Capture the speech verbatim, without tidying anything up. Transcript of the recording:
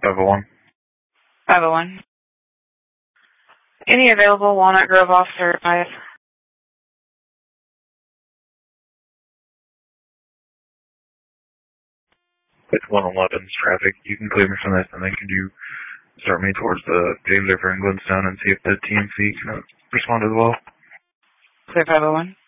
five oh one. five oh one. Any available Walnut Grove officer five? It's one eleven's traffic. You can clear me from this, and then could you start me towards the James River in Glenstone and see if the T M C can respond as well? Clear five oh one.